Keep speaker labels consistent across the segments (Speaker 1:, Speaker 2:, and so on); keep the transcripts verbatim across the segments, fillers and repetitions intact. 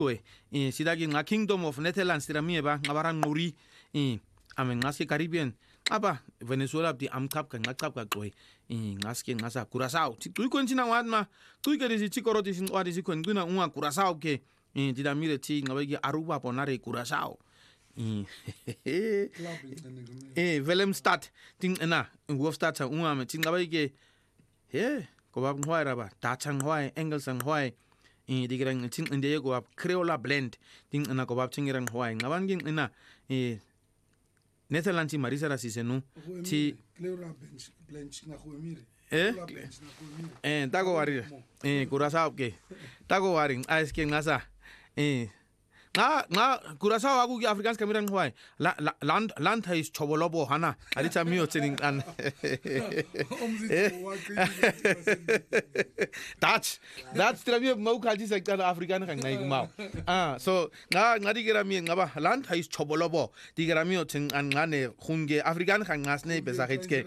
Speaker 1: eh sidagi nga Kingdom of Netherlands tiramie ba ngabarang nguri eh amen ngaske Caribbean aba Venezuela di amkap ka ngakap ka qoy eh ngaske ngasa Curaçao ti tu kontina wadma tu ke di chikoroti sin wadi si kontina unga Curaçao ke eh tidamire ti ngabagi Aruba ponare Curaçao eh Willemstad ting na Hoofdstad sa unga me ting ngabagi he ko ba ngwaira ba Dachang hwai Engelsang hwai eh digerang ting inde go ab Creola blend ting na ko ba tingirang hwai ngabanging ina eh Netherlands marisa rasisenu ti
Speaker 2: Creola blend na khomire
Speaker 1: eh eh tago wari eh Curaçao ke tago wari ais ke ngasa eh nga nga Curaçao aku ki Afrikaans kamirang hwai land land hais chobolobo hana alita mio tsening an Dutch Dutch tramie mau kalji sekta Afrikaan kan ngai mau ah so nga nga digerami nga ba land hais chobolobo digerami tsen an ngane khunge Afrikaan kan ngasne besakitke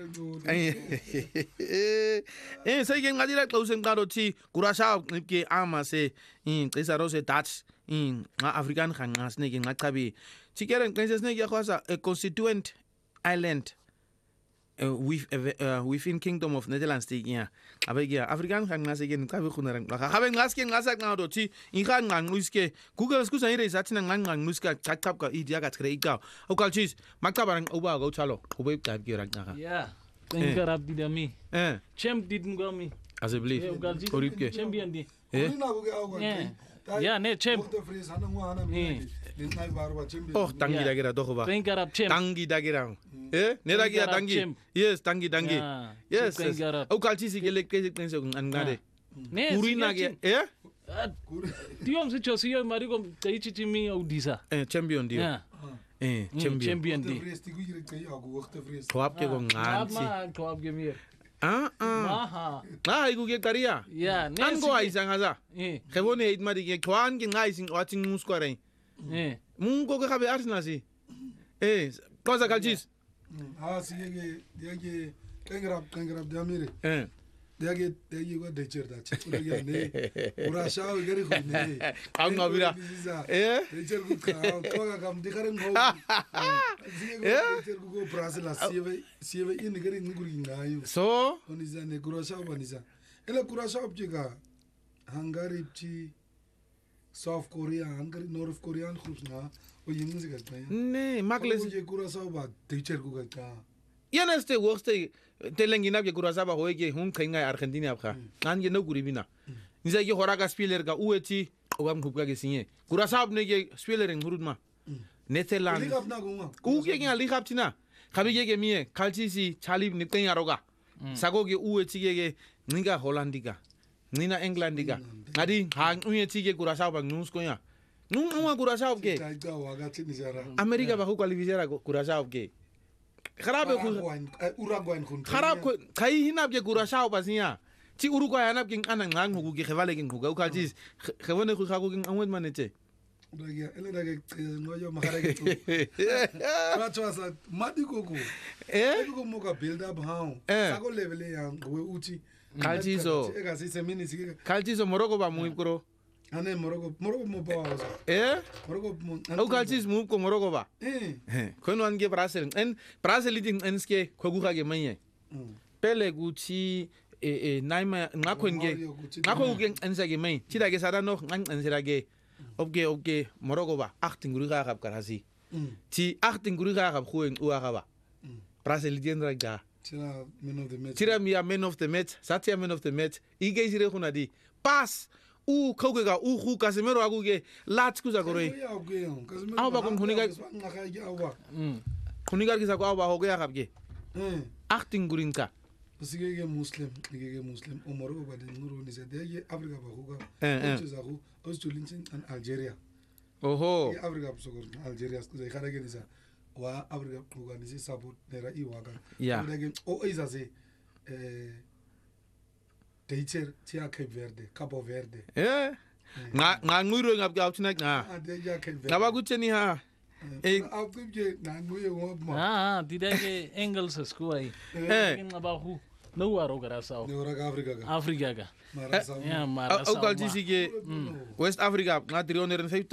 Speaker 1: eh sai gen ngadira klausen karo ti Curaçao ke amase in qisarose Dutch in African kan ngasne ke ngaqabi tikeren qensesne ke khwasa a constituent island uh, with uh, within Kingdom of Netherlands ti ya abege African kan ngase ke ngabe khunarang ga gabe ngaske ngasa ngado ti ingan nganguske Google skusa ire sathina nganganguska chaqap ka idia ka tsre ika o kalchis maktabarang uba go chalo ube tab ke rang nga
Speaker 3: yeah tengarap didami
Speaker 1: eh
Speaker 3: champ didn't go me
Speaker 1: as I believe oripke
Speaker 3: champion di
Speaker 2: eh
Speaker 3: yeah ne champ
Speaker 2: oh
Speaker 1: tangi dagira dogo ba tangi dagira eh ne dagira tangi yes tangi tangi yes au kalchi si gele ke tense angade kurina ge eh
Speaker 3: diom se chosio marigo taichi mi audisa
Speaker 1: eh champion dio eh champion
Speaker 3: di
Speaker 1: twap ke go ngansi
Speaker 3: twap ge mi
Speaker 1: ah ah ah igu ke karia
Speaker 3: yeah
Speaker 1: ango aisangaza eh khebone itmari ke kwan ke ngaisin watching muskore
Speaker 3: eh
Speaker 1: mungo ke khabe arsenal si eh kosa kalchis
Speaker 2: ah si ge ge kengrab kengrab damire
Speaker 1: eh
Speaker 2: dege dege go de cherda chukura ya ne Curaçao gari khune
Speaker 1: ang ngabira eh
Speaker 2: de cher ku ka ko kam dikaren go eh cher ku go Brazil sieve sieve in gari nguri ngayo
Speaker 1: so
Speaker 2: oniza ne Curaçao baniza ele Curaçao pjiga Hungary pji South Korea Hungary North Korean groups na o yingi ga ta
Speaker 1: ne makles
Speaker 2: je Curaçao ba de cher ku ga ta
Speaker 1: yeneste worste telengina ke Curaçao ba hoye hun khainga Argentina abkha ngange no guribina nisa ke horaga spieler ga ueti obam khupka ke sinye Curaçao ne ke spieler ngurudma Netherlands ku ke ngal li khaptina khabi ke mie khalchi si chali nipten yaroga sago ke ueti ke ninga Hollandiga nina Englandiga ngadi hang ueti ke Curaçao ba news ko ya nung nung Curaçao ke America ba ku qualifiera Curaçao ke kharabe ku
Speaker 2: Uruguay khun
Speaker 1: kharab ko khai hinab ke Curaçao basinya ti Uruguay anab ke anan ngang hugu ke khevale ke hugu kaltis khevone khu khagu ke amwet manete
Speaker 2: dagia ele dagia ngoyo maharage tu racho sa madiko ku
Speaker 1: eh
Speaker 2: ko mo ka build up how sago level ya we uchi
Speaker 1: kaltiso
Speaker 2: ega si semini si
Speaker 1: kaltiso Morocco ba mu ikro
Speaker 2: ane Morocco Morocco mo ba wasa
Speaker 1: eh
Speaker 2: Morocco mo
Speaker 1: au kaltis mu ko Morocco ba
Speaker 2: eh
Speaker 1: ko no ange Brazil en Brazil din enske ko gu khage manye pele guchi e e naima ngakhwenge ngakho ke ensage mai tida ke sada no ngan ensage obge obge Morocco ba achtin guri ga gab karasi ti achtin guri ga gab khoen u ga ba Brazil din raga
Speaker 2: tira men of the match
Speaker 1: tira mi men of the match satia men of the match ige jire khunadi pass u khogega u khu Casemiro aguge lat kuza gore aw ba kon khuniga khuniga kisa ko aw ba hoge akabge
Speaker 2: eh
Speaker 1: achtin gurinka
Speaker 2: sigege muslim sigege muslim umoro ba de nuru ni se de Africa ba huga
Speaker 1: eh
Speaker 2: to zagu Australia and Algeria
Speaker 1: oho
Speaker 2: Africa sogor Algeria skuza khara ge nisa wa Africa huga ni se support nera i waga
Speaker 1: ya
Speaker 2: o isa se eh teacher tia Cape Verde Cabo Verde
Speaker 1: eh nga nga ngiro ngabga awtina nga ngaba kutheni ha
Speaker 2: eh akubje na nguye ngoma
Speaker 3: ah didake Engels squai
Speaker 1: eh
Speaker 3: ngaba hu no waro gara sao
Speaker 2: ne ora ka Afrika ka
Speaker 3: Afrika ka
Speaker 2: mara sa
Speaker 3: ya mara
Speaker 1: Ook al zie je West Africa, na driehonderdvijftig